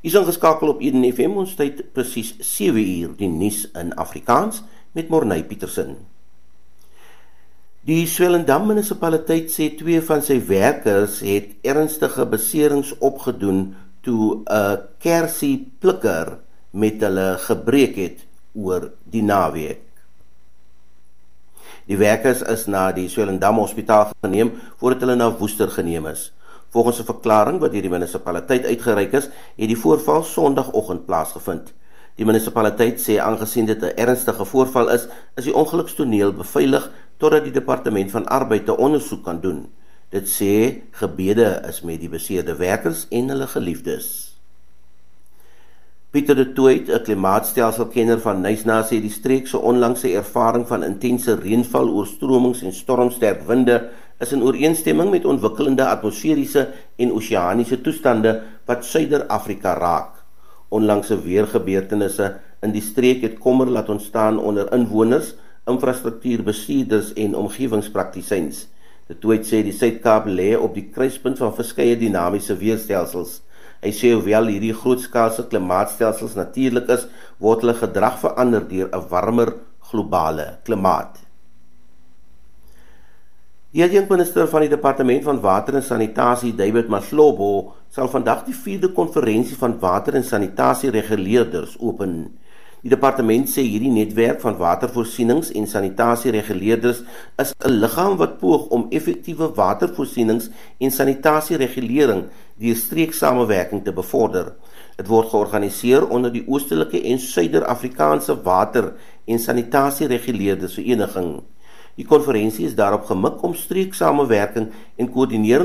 Is ingeskakel op Eden FM, ons tyd presies 7 uur, die nuus in Afrikaans met Morney Petersen. Die Swellendam munisipaliteit sê 2 van sy werkers het ernstige beserings opgedoen toe 'n kersie plikker met hulle gebreek het oor die naweek. Die werkers is na die Swellendam hospitaal geneem voordat hulle na Woester geneem is. Volgens 'n verklaring wat deur die munisipaliteit uitgereik is, het die voorval Sondagoggend plaasgevind. Die munisipaliteit sê aangesien dit 'n ernstige voorval is die ongelukstoneel beveilig totdat die departement van arbeid 'n ondersoek kan doen. Dit sê gebede is met die beseerde werkers en hulle geliefdes. Pieter de Tooit, 'n klimaatstelselkenner van Knysna, sê die streek se onlangse ervaring van intense reënval, oorstromings en stormsterk winde is in ooreenstemming met ontwikkelende atmosferiese en oseaniese toestande wat Suider-Afrika raak. Onlangse weergebeurtenisse in die streek het kommer laat ontstaan onder inwoners, infrastruktuurbestuurders en omgewingspraktisyns. De Tooit sê die Suid-Kaap lê op die kruispunt van verskeie dinamiese weerstelsels. Hy sê hoewel hierdie grootskaalse klimaatstelsels natuurlik is, word hulle gedrag verander deur 'n warmer globale klimaat. Die adjunkminister van die Departement van Water en Sanitasie, David Maslobo, sal vandag die 4de konferensie van water- en sanitasiereguleerders open. Die departement sê hierdie netwerk van watervoorsienings en sanitasiereguleerders is 'n liggaam wat poog om effektiewe watervoorsienings en sanitasieregulering deur streeksamewerking te bevorder. Dit word georganiseer onder die Oostelike en Suider-Afrikaanse Water- en Sanitasiereguleerders Vereniging. Die konferensie is daarop gemik om streeksamewerking en koördinering